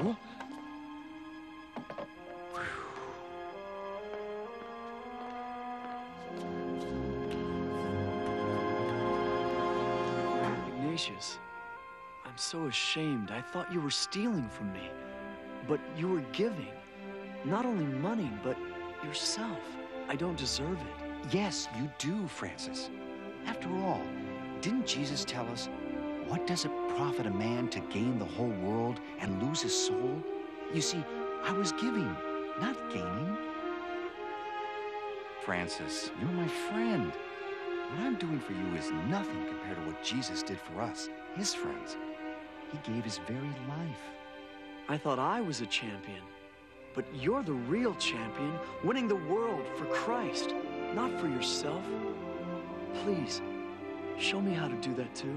Huh? Ignatius, I'm so ashamed. I thought you were stealing from me. But you were giving. Not only money, but yourself. I don't deserve it. Yes, you do, Francis. After all, didn't Jesus tell us, what does it profit a man to gain the whole world and lose his soul? You see, I was giving, not gaining. Francis, you're my friend. What I'm doing for you is nothing compared to what Jesus did for us, his friends. He gave his very life. I thought I was a champion. But you're the real champion, winning the world for Christ, not for yourself. Please, show me how to do that too.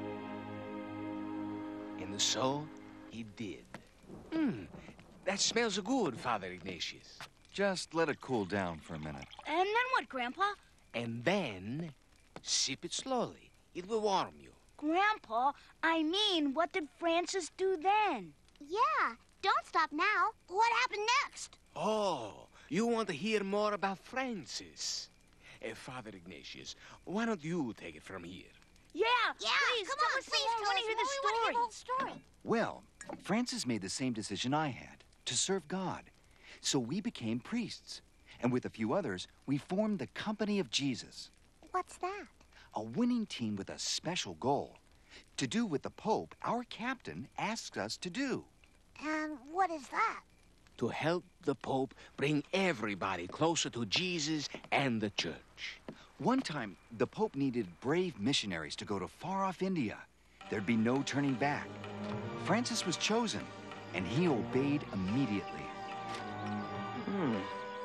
And so, he did. That smells good, Father Ignatius. Just let it cool down for a minute. And then what, Grandpa? And then, sip it slowly. It will warm you. Grandpa, I mean, what did Francis do then? Yeah, don't stop now. What happened next? Oh, you want to hear more about Francis? Father Ignatius, why don't you take it from here? Yeah, Yeah, please, come tell on, us please more. I tell want us to hear more. the We want to hear the story. whole story. Well, Francis made the same decision I had, to serve God. So we became priests. And with a few others, we formed the Company of Jesus. What's that? A winning team with a special goal. To do what the Pope, our captain, asks us to do. And what is that? To help the Pope bring everybody closer to Jesus and the Church. One time, the Pope needed brave missionaries to go to far-off India. There'd be no turning back. Francis was chosen, and he obeyed immediately.